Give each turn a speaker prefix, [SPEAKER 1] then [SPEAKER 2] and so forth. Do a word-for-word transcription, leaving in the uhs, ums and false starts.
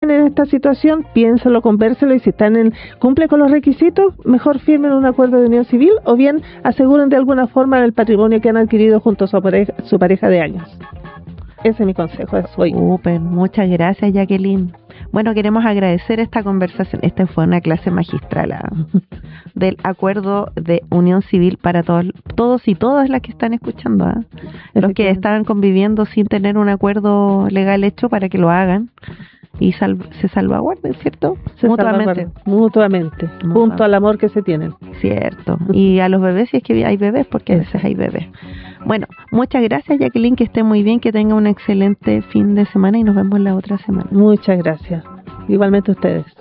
[SPEAKER 1] están en esta situación, piénselo, convérselo, y si están en cumple con los requisitos, mejor firmen un acuerdo de unión civil, o bien aseguren de alguna forma el patrimonio que han adquirido junto a su pareja, su pareja de años. Ese es mi consejo de hoy.
[SPEAKER 2] Súper, muchas gracias, Jacqueline. Bueno, queremos agradecer esta conversación. Esta fue una clase magistral, ¿ah? Del acuerdo de unión civil para todos, todos y todas las que están escuchando, ¿ah? Los que estaban conviviendo sin tener un acuerdo legal hecho, para que lo hagan y sal, se salvaguarden, ¿cierto?
[SPEAKER 1] Se
[SPEAKER 2] mutuamente.
[SPEAKER 1] mutuamente, mutuamente, junto al amor que se tienen.
[SPEAKER 2] Cierto. Y a los bebés, si es que hay bebés, porque a veces hay bebés. Bueno, muchas gracias, Jacqueline, que esté muy bien, que tenga un excelente fin de semana y nos vemos la otra semana.
[SPEAKER 1] Muchas gracias. Igualmente ustedes.